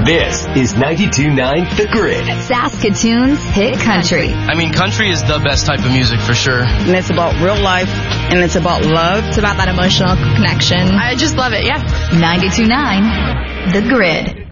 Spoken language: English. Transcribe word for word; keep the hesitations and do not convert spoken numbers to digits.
This is ninety-two point nine The Grid. Saskatoon's hit country. I mean, country is the best type of music for sure. And it's about real life, and it's about love. It's about that emotional connection. I just love it, yeah. ninety-two point nine The Grid.